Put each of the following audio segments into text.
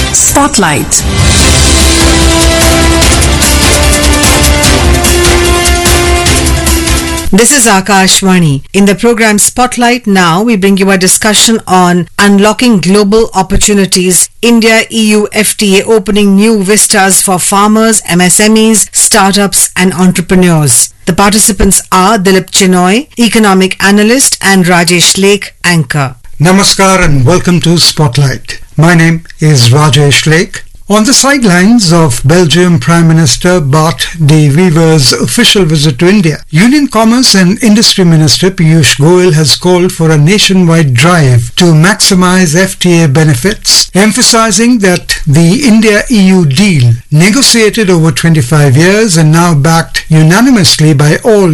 Spotlight. This is Akashvani. In the program Spotlight now, we bring you a discussion on unlocking global opportunities, India-EU FTA opening new vistas for farmers, MSMEs, startups and entrepreneurs. The participants are Dilip Chinoy, economic analyst, and Rajesh Lake, anchor. Namaskar and welcome to Spotlight. My name is Rajesh Lake. On the sidelines of Belgium Prime Minister Bart de Wever's official visit to India, Union Commerce and Industry Minister Piyush Goyal has called for a nationwide drive to maximize FTA benefits, emphasizing that the India-EU deal, negotiated over 25 years and now backed unanimously by all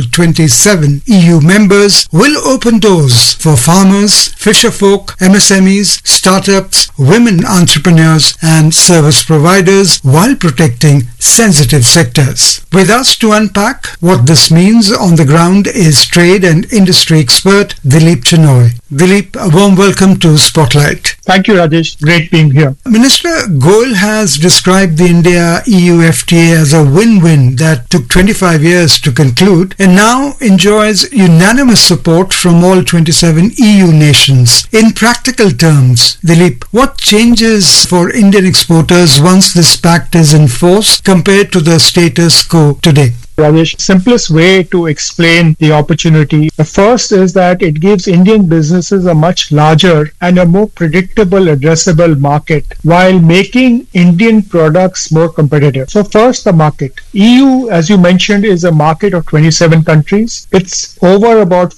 27 EU members, will open doors for farmers, fisherfolk, MSMEs, startups, women entrepreneurs and service providers while protecting sensitive sectors. With us to unpack what this means on the ground is trade and industry expert Dilip Chinoy. Dilip, a warm welcome to Spotlight. Thank you, Rajesh. Great being here. Minister Goyal has described the India-EU FTA as a win-win that took 25 years to conclude and now enjoys unanimous support from all 27 EU nations. In practical terms, Dilip, what changes for Indian exporters once this pact is in force compared to the status quo today? Rajesh, simplest way to explain the opportunity. The first is that it gives Indian businesses a much larger and a more predictable addressable market while making Indian products more competitive. So first, the market. EU, as you mentioned, is a market of 27 countries. It's over about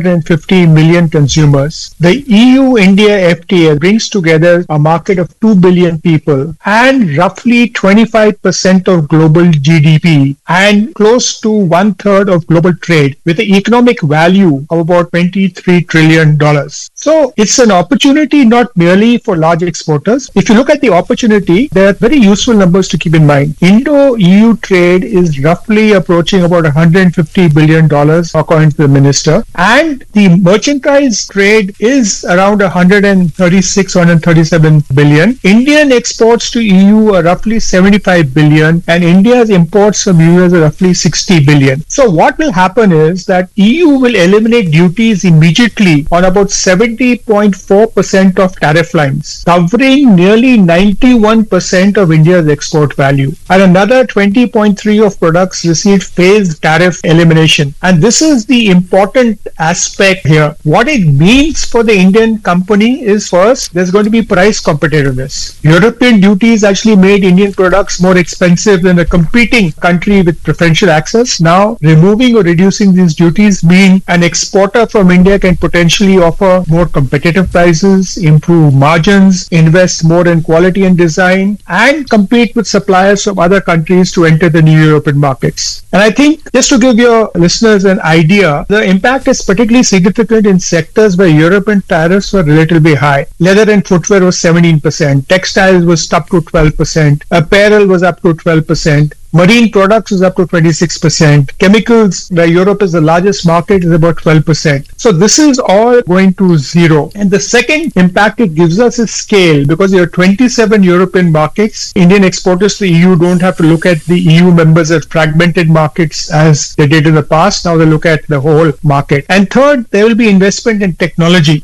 450 million consumers. The EU-India FTA brings together a market of 2 billion people and roughly 25% of global GDP and close to 1/3 of global trade with an economic value of about $23 trillion. So it's an opportunity not merely for large exporters. If you look at the opportunity, there are very useful numbers to keep in mind. Indo-EU trade is roughly approaching about $150 billion according to the minister, and the merchandise trade is around 136, 137 billion. Indian exports to EU are roughly 75 billion and India's imports from US are roughly 60 billion. So what will happen is that EU will eliminate duties immediately on about 70.4% of tariff lines, covering nearly 91% of India's export value. And another 20.3% of products received phased tariff elimination. And this is the important aspect here. What it means for the Indian company is, first, there's going to be price competitiveness. European duties actually made Indian products more expensive than a competing country with preferential access. Now, removing or reducing these duties mean an exporter from India can potentially offer more competitive prices, improve margins, invest more in quality and design, and compete with suppliers from other countries to enter the new European markets. And I think, just to give your listeners an idea, the impact is particularly significant in sectors where European tariffs were relatively high. Leather and footwear was 17%, textiles was up to 12%, apparel was up to 12%, marine products is up to 26%. Chemicals, where Europe is the largest market, is about 12%. So this is all going to zero. And the second impact it gives us is scale, because there are 27 European markets. Indian exporters to EU don't have to look at the EU members as fragmented markets as they did in the past. Now they look at the whole market. And third, there will be investment in technology.